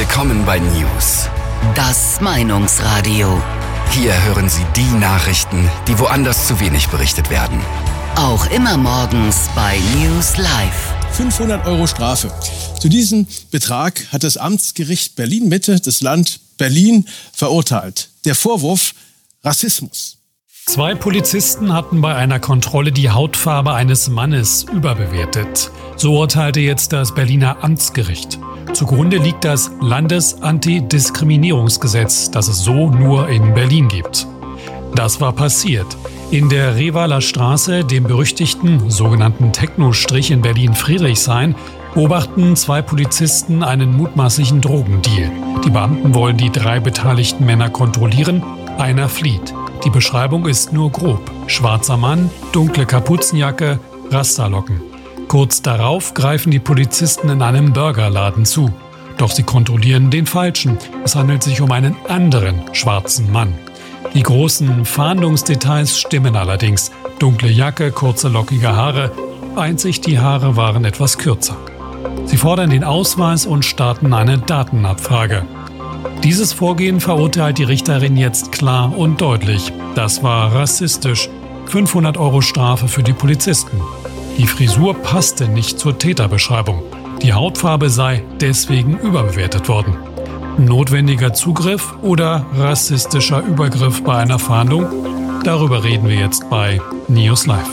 Willkommen bei News. Das Meinungsradio. Hier hören Sie die Nachrichten, die woanders zu wenig berichtet werden. Auch immer morgens bei News Live. 500 € Strafe. Zu diesem Betrag hat das Amtsgericht Berlin-Mitte das Land Berlin verurteilt. Der Vorwurf: Rassismus. 2 Polizisten hatten bei einer Kontrolle die Hautfarbe eines Mannes überbewertet. So urteilte jetzt das Berliner Amtsgericht. Zugrunde liegt das Landesantidiskriminierungsgesetz, das es so nur in Berlin gibt. Das war passiert. In der Revaler Straße, dem berüchtigten sogenannten Techno-Strich in Berlin-Friedrichshain, beobachten 2 Polizisten einen mutmaßlichen Drogendeal. Die Beamten wollen die 3 beteiligten Männer kontrollieren. Einer flieht. Die Beschreibung ist nur grob. Schwarzer Mann, dunkle Kapuzenjacke, Rasterlocken. Kurz darauf greifen die Polizisten in einem Burgerladen zu. Doch sie kontrollieren den Falschen. Es handelt sich um einen anderen schwarzen Mann. Die großen Fahndungsdetails stimmen allerdings. Dunkle Jacke, kurze lockige Haare. Einzig die Haare waren etwas kürzer. Sie fordern den Ausweis und starten eine Datenabfrage. Dieses Vorgehen verurteilt die Richterin jetzt klar und deutlich. Das war rassistisch. 500 € Strafe für die Polizisten. Die Frisur passte nicht zur Täterbeschreibung. Die Hautfarbe sei deswegen überbewertet worden. Notwendiger Zugriff oder rassistischer Übergriff bei einer Fahndung? Darüber reden wir jetzt bei News Live.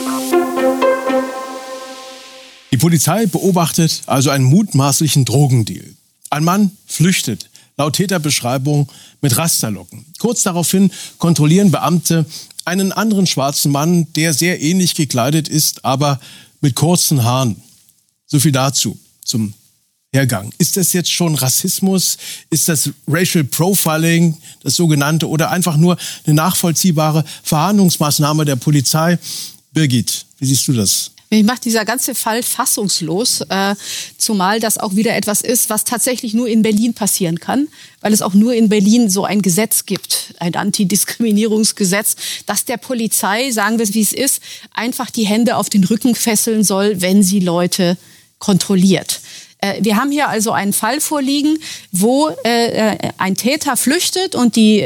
Die Polizei beobachtet also einen mutmaßlichen Drogendeal. Ein Mann flüchtet, laut Täterbeschreibung mit Rasterlocken. Kurz daraufhin kontrollieren Beamte einen anderen schwarzen Mann, der sehr ähnlich gekleidet ist, aber mit kurzen Haaren. So viel dazu zum Hergang. Ist das jetzt schon Rassismus? Ist das Racial Profiling, das sogenannte, oder einfach nur eine nachvollziehbare Verhandlungsmaßnahme der Polizei? Birgit, wie siehst du das? Mich macht dieser ganze Fall fassungslos, zumal das auch wieder etwas ist, was tatsächlich nur in Berlin passieren kann, weil es auch nur in Berlin so ein Gesetz gibt, ein Antidiskriminierungsgesetz, das der Polizei, sagen wir es wie es ist, einfach die Hände auf den Rücken fesseln soll, wenn sie Leute kontrolliert. Wir haben hier also einen Fall vorliegen, wo ein Täter flüchtet und die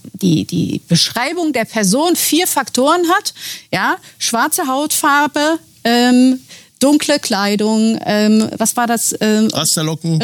Beschreibung der Person 4 Faktoren hat, ja, schwarze Hautfarbe, dunkle Kleidung, was war das? Rasterlocken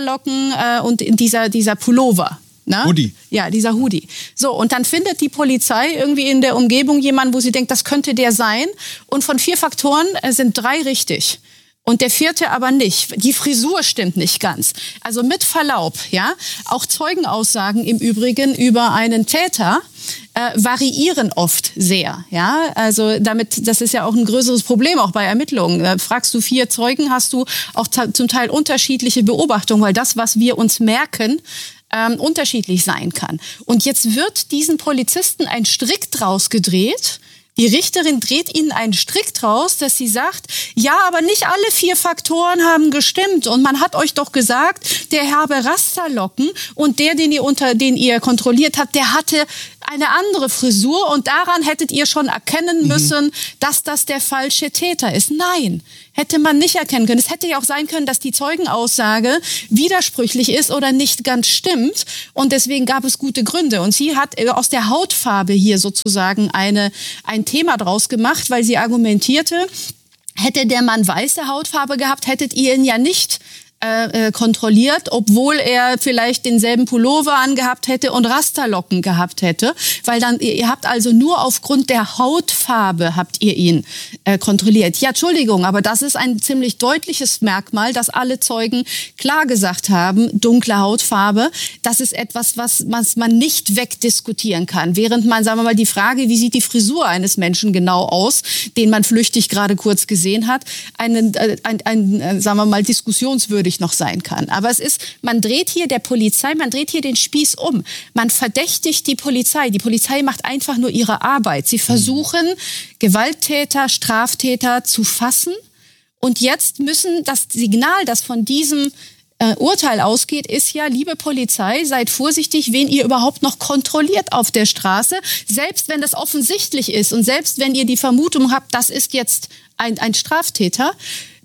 und dieser Pullover. Ne? Hoodie. Ja, dieser Hoodie. So, und dann findet die Polizei irgendwie in der Umgebung jemanden, wo sie denkt, das könnte der sein. Und von 4 Faktoren sind 3 richtig. Und der 4. aber nicht. Die Frisur stimmt nicht ganz. Also mit Verlaub, ja. Auch Zeugenaussagen im Übrigen über einen Täter variieren oft sehr, ja. Also das ist ja auch ein größeres Problem auch bei Ermittlungen. Fragst du 4 Zeugen, hast du auch zum Teil unterschiedliche Beobachtungen, weil das, was wir uns merken, unterschiedlich sein kann. Und jetzt wird diesen Polizisten ein Strick draus gedreht. Die Richterin dreht ihnen einen Strick draus, dass sie sagt, ja, aber nicht alle 4 Faktoren haben gestimmt. Und man hat euch doch gesagt, der habe Rasterlocken und den ihr kontrolliert habt, der hatte eine andere Frisur und daran hättet ihr schon erkennen müssen, dass das der falsche Täter ist. Nein, hätte man nicht erkennen können. Es hätte ja auch sein können, dass die Zeugenaussage widersprüchlich ist oder nicht ganz stimmt und deswegen gab es gute Gründe. Und sie hat aus der Hautfarbe hier sozusagen ein Thema draus gemacht, weil sie argumentierte, hätte der Mann weiße Hautfarbe gehabt, hättet ihr ihn ja nicht kontrolliert, obwohl er vielleicht denselben Pullover angehabt hätte und Rasterlocken gehabt hätte, weil dann ihr habt also nur aufgrund der Hautfarbe habt ihr ihn kontrolliert. Ja, Entschuldigung, aber das ist ein ziemlich deutliches Merkmal, dass alle Zeugen klar gesagt haben, dunkle Hautfarbe, das ist etwas, was man nicht wegdiskutieren kann. Während man, sagen wir mal, die Frage, wie sieht die Frisur eines Menschen genau aus, den man flüchtig gerade kurz gesehen hat, sagen wir mal, diskussionswürdig noch sein kann. Aber man dreht hier den Spieß um. Man verdächtigt die Polizei. Die Polizei macht einfach nur ihre Arbeit. Sie versuchen, Gewalttäter, Straftäter zu fassen. Und jetzt müssen das Signal, das von diesem Urteil ausgeht, ist ja, liebe Polizei, seid vorsichtig, wen ihr überhaupt noch kontrolliert auf der Straße. Selbst wenn das offensichtlich ist und selbst wenn ihr die Vermutung habt, das ist jetzt ein Straftäter,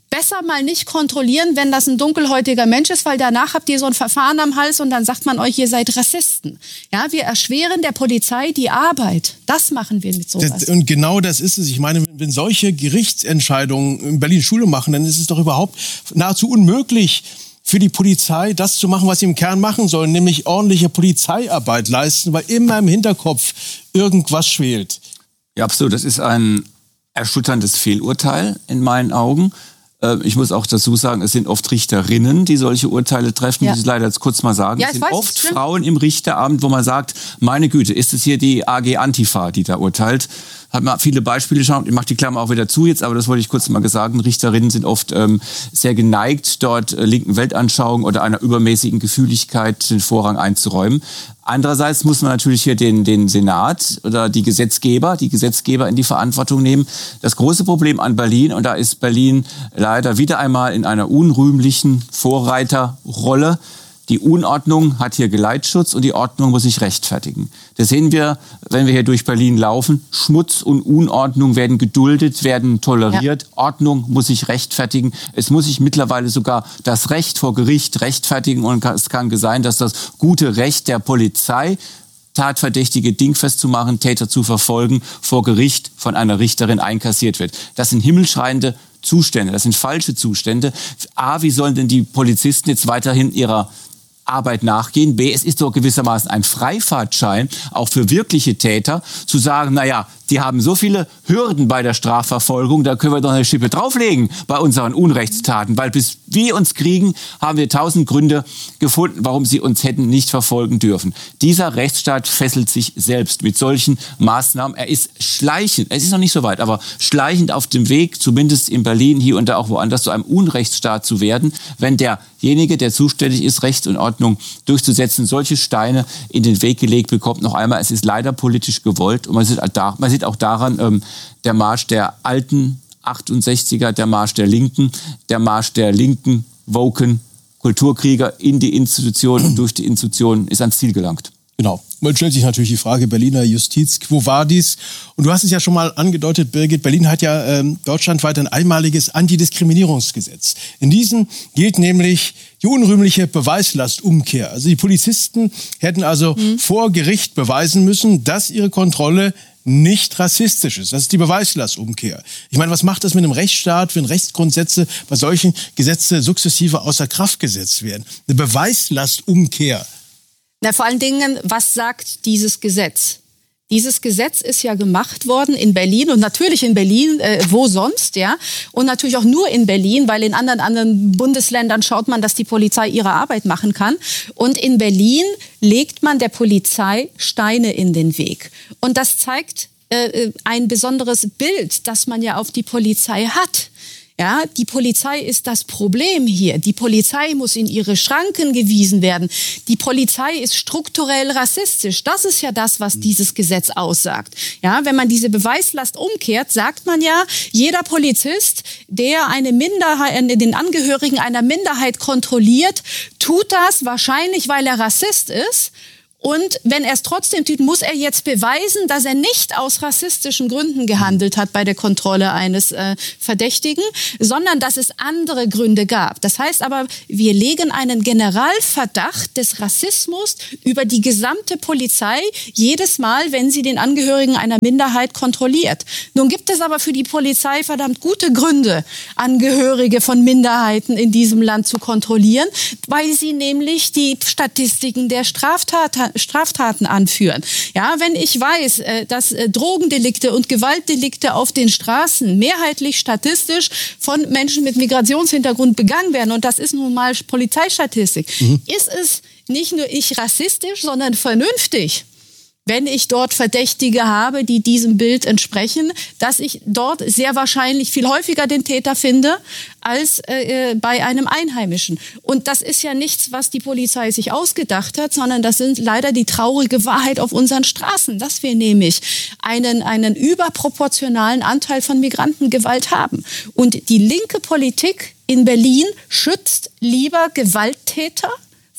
besser mal nicht kontrollieren, wenn das ein dunkelhäutiger Mensch ist, weil danach habt ihr so ein Verfahren am Hals und dann sagt man euch, ihr seid Rassisten. Ja, wir erschweren der Polizei die Arbeit. Das machen wir mit sowas. Und genau das ist es. Ich meine, wenn solche Gerichtsentscheidungen in Berlin Schule machen, dann ist es doch überhaupt nahezu unmöglich für die Polizei, das zu machen, was sie im Kern machen sollen, nämlich ordentliche Polizeiarbeit leisten, weil immer im Hinterkopf irgendwas schwelt. Ja, absolut. Das ist ein erschütterndes Fehlurteil in meinen Augen. Ich muss auch dazu sagen, es sind oft Richterinnen, die solche Urteile treffen, muss ich leider jetzt kurz mal sagen. Es sind oft Frauen im Richteramt, wo man sagt, meine Güte, ist es hier die AG Antifa, die da urteilt? Hat man viele Beispiele schon, ich mache die Klammer auch wieder zu jetzt, aber das wollte ich kurz mal sagen. Richterinnen sind oft sehr geneigt, dort linken Weltanschauung oder einer übermäßigen Gefühligkeit den Vorrang einzuräumen. Andererseits muss man natürlich hier den Senat oder die Gesetzgeber in die Verantwortung nehmen. Das große Problem an Berlin, und da ist Berlin leider wieder einmal in einer unrühmlichen Vorreiterrolle. Die Unordnung hat hier Geleitschutz und die Ordnung muss sich rechtfertigen. Das sehen wir, wenn wir hier durch Berlin laufen. Schmutz und Unordnung werden geduldet, werden toleriert. Ja. Ordnung muss sich rechtfertigen. Es muss sich mittlerweile sogar das Recht vor Gericht rechtfertigen. Und es kann sein, dass das gute Recht der Polizei, Tatverdächtige dingfest zu machen, Täter zu verfolgen, vor Gericht von einer Richterin einkassiert wird. Das sind himmelschreiende Zustände, das sind falsche Zustände. A, wie sollen denn die Polizisten jetzt weiterhin ihrer Arbeit nachgehen? B, es ist doch gewissermaßen ein Freifahrtschein, auch für wirkliche Täter, zu sagen, naja, die haben so viele Hürden bei der Strafverfolgung, da können wir doch eine Schippe drauflegen bei unseren Unrechtstaten, weil bis wir uns kriegen, haben wir 1000 Gründe gefunden, warum sie uns hätten nicht verfolgen dürfen. Dieser Rechtsstaat fesselt sich selbst mit solchen Maßnahmen. Er ist schleichend, es ist noch nicht so weit, aber schleichend auf dem Weg, zumindest in Berlin, hier und da auch woanders, zu einem Unrechtsstaat zu werden, wenn derjenige, der zuständig ist, Recht und Ordnung durchzusetzen, solche Steine in den Weg gelegt bekommt. Noch einmal, es ist leider politisch gewollt und man sieht auch daran, der Marsch der alten 68er, der Marsch der Linken, der Marsch der linken, woken Kulturkrieger in die Institutionen und durch die Institutionen ist ans Ziel gelangt. Genau. Man stellt sich natürlich die Frage, Berliner Justiz, quo vadis? Und du hast es ja schon mal angedeutet, Birgit, Berlin hat ja deutschlandweit ein einmaliges Antidiskriminierungsgesetz. In diesem gilt nämlich die unrühmliche Beweislastumkehr. Also die Polizisten hätten also vor Gericht beweisen müssen, dass ihre Kontrolle nicht rassistisch ist. Das ist die Beweislastumkehr. Ich meine, was macht das mit einem Rechtsstaat, wenn Rechtsgrundsätze bei solchen Gesetzen sukzessive außer Kraft gesetzt werden? Eine Beweislastumkehr. Na, vor allen Dingen, was sagt dieses Gesetz? Dieses Gesetz ist ja gemacht worden in Berlin und natürlich in Berlin, wo sonst, ja? Und natürlich auch nur in Berlin, weil in anderen Bundesländern schaut man, dass die Polizei ihre Arbeit machen kann. Und in Berlin legt man der Polizei Steine in den Weg. Und das zeigt ein besonderes Bild, das man ja auf die Polizei hat. Ja, die Polizei ist das Problem hier. Die Polizei muss in ihre Schranken gewiesen werden. Die Polizei ist strukturell rassistisch. Das ist ja das, was dieses Gesetz aussagt. Ja, wenn man diese Beweislast umkehrt, sagt man ja, jeder Polizist, der eine Minderheit, den Angehörigen einer Minderheit kontrolliert, tut das wahrscheinlich, weil er Rassist ist. Und wenn er es trotzdem tut, muss er jetzt beweisen, dass er nicht aus rassistischen Gründen gehandelt hat bei der Kontrolle eines Verdächtigen, sondern dass es andere Gründe gab. Das heißt aber, wir legen einen Generalverdacht des Rassismus über die gesamte Polizei jedes Mal, wenn sie den Angehörigen einer Minderheit kontrolliert. Nun gibt es aber für die Polizei verdammt gute Gründe, Angehörige von Minderheiten in diesem Land zu kontrollieren, weil sie nämlich die Statistiken der Straftaten anführen. Ja, wenn ich weiß, dass Drogendelikte und Gewaltdelikte auf den Straßen mehrheitlich statistisch von Menschen mit Migrationshintergrund begangen werden, und das ist nun mal Polizeistatistik, ist es nicht nur rassistisch, sondern vernünftig, wenn ich dort Verdächtige habe, die diesem Bild entsprechen, dass ich dort sehr wahrscheinlich viel häufiger den Täter finde als bei einem Einheimischen. Und das ist ja nichts, was die Polizei sich ausgedacht hat, sondern das sind leider die traurige Wahrheit auf unseren Straßen, dass wir nämlich einen überproportionalen Anteil von Migrantengewalt haben. Und die linke Politik in Berlin schützt lieber Gewalttäter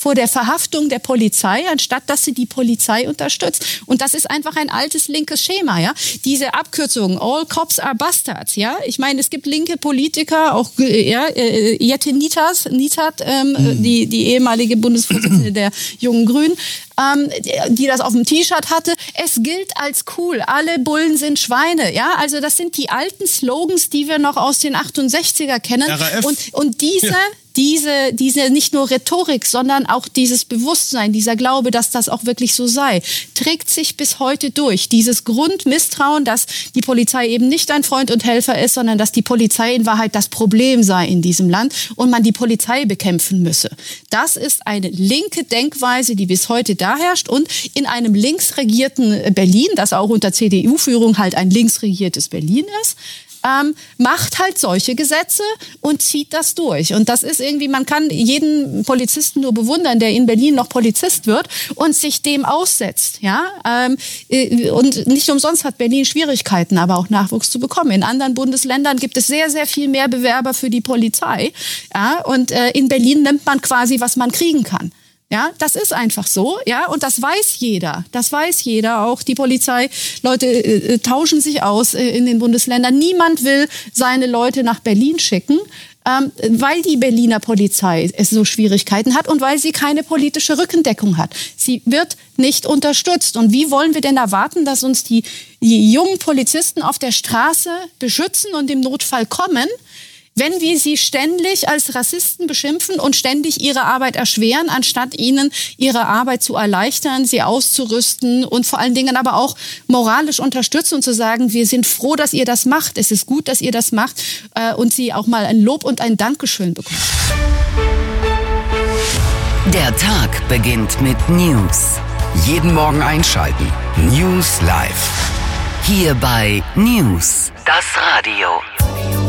vor der Verhaftung der Polizei, anstatt dass sie die Polizei unterstützt. Und das ist einfach ein altes linkes Schema, ja. Diese Abkürzung, all cops are bastards, ja. Ich meine, es gibt linke Politiker, auch Jette Nitat, die ehemalige Bundesvorsitzende der Jungen Grünen, die das auf dem T-Shirt hatte. Es gilt als cool. Alle Bullen sind Schweine. Ja, also das sind die alten Slogans, die wir noch aus den 68er kennen. RAF. Und diese nicht nur Rhetorik, sondern auch dieses Bewusstsein, dieser Glaube, dass das auch wirklich so sei, trägt sich bis heute durch. Dieses Grundmisstrauen, dass die Polizei eben nicht ein Freund und Helfer ist, sondern dass die Polizei in Wahrheit das Problem sei in diesem Land und man die Polizei bekämpfen müsse. Das ist eine linke Denkweise, die bis heute da herrscht und in einem linksregierten Berlin, das auch unter CDU-Führung halt ein linksregiertes Berlin ist, macht halt solche Gesetze und zieht das durch. Und das ist irgendwie, man kann jeden Polizisten nur bewundern, der in Berlin noch Polizist wird und sich dem aussetzt. Ja? Und nicht umsonst hat Berlin Schwierigkeiten, aber auch Nachwuchs zu bekommen. In anderen Bundesländern gibt es sehr, sehr viel mehr Bewerber für die Polizei. Ja? Und in Berlin nimmt man quasi, was man kriegen kann. Ja, das ist einfach so, ja, und das weiß jeder. Das weiß jeder, auch die Polizei. Leute tauschen sich aus in den Bundesländern. Niemand will seine Leute nach Berlin schicken, weil die Berliner Polizei es so Schwierigkeiten hat und weil sie keine politische Rückendeckung hat. Sie wird nicht unterstützt. Und wie wollen wir denn erwarten, dass uns die jungen Polizisten auf der Straße beschützen und im Notfall kommen, wenn wir sie ständig als Rassisten beschimpfen und ständig ihre Arbeit erschweren, anstatt ihnen ihre Arbeit zu erleichtern, sie auszurüsten und vor allen Dingen aber auch moralisch unterstützen und zu sagen, wir sind froh, dass ihr das macht, es ist gut, dass ihr das macht und sie auch mal ein Lob und ein Dankeschön bekommen. Der Tag beginnt mit News. Jeden Morgen einschalten. News Live. Hier bei News, das Radio.